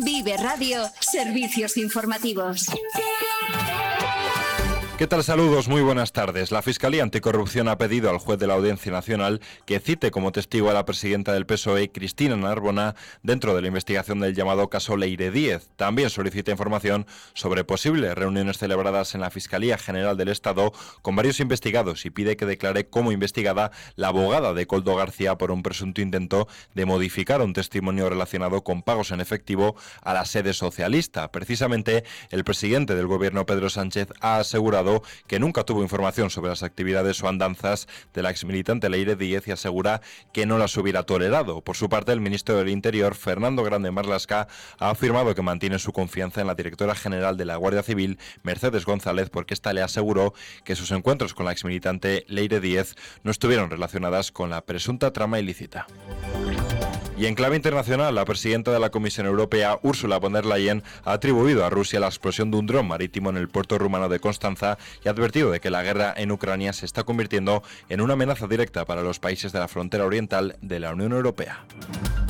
Vive Radio, servicios informativos. ¿Qué tal? Saludos, muy buenas tardes. La Fiscalía Anticorrupción ha pedido al juez de la Audiencia Nacional que cite como testigo a la presidenta del PSOE, Cristina Narbona, dentro de la investigación del llamado caso Leire Díez. También solicita información sobre posibles reuniones celebradas en la Fiscalía General del Estado con varios investigados y pide que declare como investigada la abogada de Koldo García por un presunto intento de modificar un testimonio relacionado con pagos en efectivo a la sede socialista. Precisamente, el presidente del gobierno, Pedro Sánchez, ha asegurado que nunca tuvo información sobre las actividades o andanzas de la exmilitante Leire Díez y asegura que no las hubiera tolerado. Por su parte, el ministro del Interior, Fernando Grande Marlaska, ha afirmado que mantiene su confianza en la directora general de la Guardia Civil, Mercedes González, porque ésta le aseguró que sus encuentros con la exmilitante Leire Díez no estuvieron relacionadas con la presunta trama ilícita. Y en clave internacional, la presidenta de la Comisión Europea, Ursula von der Leyen, ha atribuido a Rusia la explosión de un dron marítimo en el puerto rumano de Constanza y ha advertido de que la guerra en Ucrania se está convirtiendo en una amenaza directa para los países de la frontera oriental de la Unión Europea.